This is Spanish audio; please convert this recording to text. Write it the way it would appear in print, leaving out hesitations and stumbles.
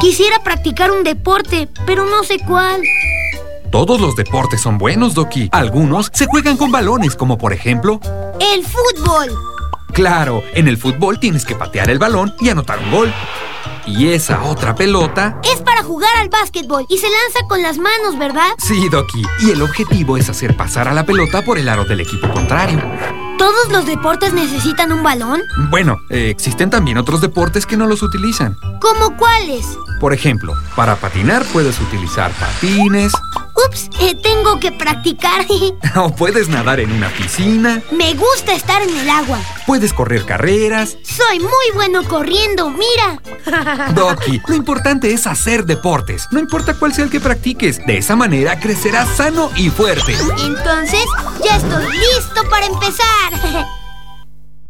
Quisiera practicar un deporte, pero no sé cuál. Todos los deportes son buenos, Doki. Algunos se juegan con balones, como por ejemplo... ¡el fútbol! Claro, en el fútbol tienes que patear el balón y anotar un gol. Y esa otra pelota... es para jugar al básquetbol y se lanza con las manos, ¿verdad? Sí, Doki. Y el objetivo es hacer pasar a la pelota por el aro del equipo contrario. ¿Todos los deportes necesitan un balón? Bueno, existen también otros deportes que no los utilizan. ¿Cómo cuáles? Por ejemplo, para patinar puedes utilizar patines. Ups, tengo que practicar. O puedes nadar en una piscina. Me gusta estar en el agua. Puedes correr carreras. Soy muy bueno corriendo, mira. Doki, lo importante es hacer deportes. No importa cuál sea el que practiques. De esa manera crecerás sano y fuerte. Entonces, ya estoy listo para empezar.